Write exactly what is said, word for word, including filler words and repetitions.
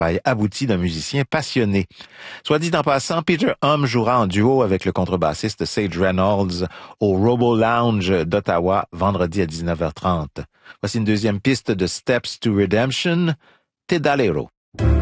abouti d'un musicien passionné. Soit dit en passant, Peter Hum jouera en duo avec le contrebassiste Sage Reynolds au Robo Lounge d'Ottawa vendredi à dix-neuf heures trente. Voici une deuxième piste de Steps to Redemption, Te Dalero.